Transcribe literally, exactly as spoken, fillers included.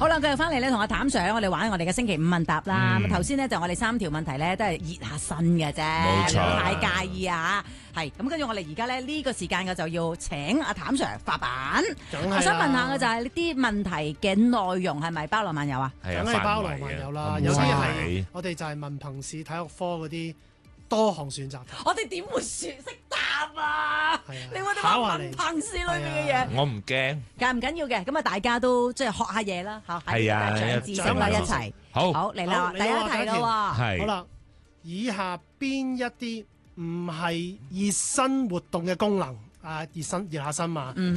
好啦，繼續翻嚟咧，同阿譚 Sir，我哋玩我哋嘅星期五問答啦。咁頭先呢，就我哋三條問題咧都係熱下身嘅啫， 冇錯， 唔太介意啊嚇。係咁，跟住我哋而家咧呢個時間嘅就要請阿譚 Sir 發版。我想問下嘅就係呢啲問題嘅內容係咪包羅萬有啊？ 係啊， 梗係包羅萬有啦。有啲係我哋就係文憑試體育科嗰啲多項選擇題。 我哋點會識答啊？你我哋話文憑試裏面嘅嘢， 我唔驚。 但係唔緊要嘅，咁啊大家都即係學下嘢啦嚇， 係啊， 長知識啦一齊。好，好嚟啦，第一題啦喎。 好啦，以下邊一啲唔係熱身活動嘅功能啊？熱身熱下身嘛。